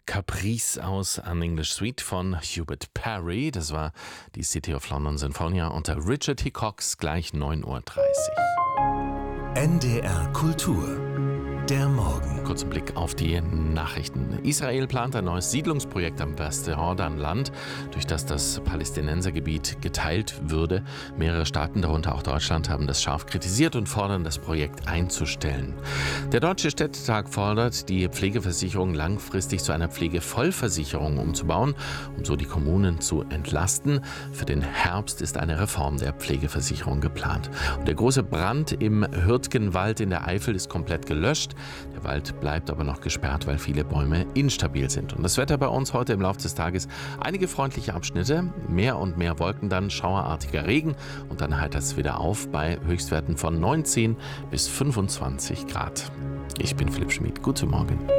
Caprice aus An English Suite von Hubert Parry. Das war die City of London Sinfonia unter Richard Hickox, gleich 9:30 Uhr. NDR Kultur. Der Morgen. Kurzer Blick auf die Nachrichten. Israel plant ein neues Siedlungsprojekt am Westjordanland, durch das das Palästinensergebiet geteilt würde. Mehrere Staaten, darunter auch Deutschland, haben das scharf kritisiert und fordern, das Projekt einzustellen. Der Deutsche Städtetag fordert, die Pflegeversicherung langfristig zu einer Pflegevollversicherung umzubauen, um so die Kommunen zu entlasten. Für den Herbst ist eine Reform der Pflegeversicherung geplant. Und der große Brand im Hürtgenwald in der Eifel ist komplett gelöscht. Der Wald bleibt aber noch gesperrt, weil viele Bäume instabil sind. Und das Wetter bei uns heute im Laufe des Tages: einige freundliche Abschnitte, mehr und mehr Wolken, dann schauerartiger Regen und dann heitert es wieder auf bei Höchstwerten von 19 bis 25 Grad. Ich bin Philipp Schmid. Guten Morgen.